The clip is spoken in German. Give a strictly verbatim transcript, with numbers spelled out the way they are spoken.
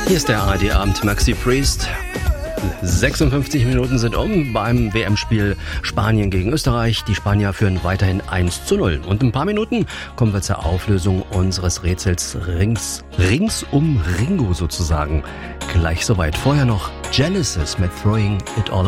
Hier ist der A R D-Abend Maxi Priest. sechsundfünfzig Minuten sind um beim W M-Spiel Spanien gegen Österreich. Die Spanier führen weiterhin eins zu null. Und in ein paar Minuten kommen wir zur Auflösung unseres Rätsels rings, rings um Ringo sozusagen. Gleich soweit. Vorher noch Genesis mit Throwing It All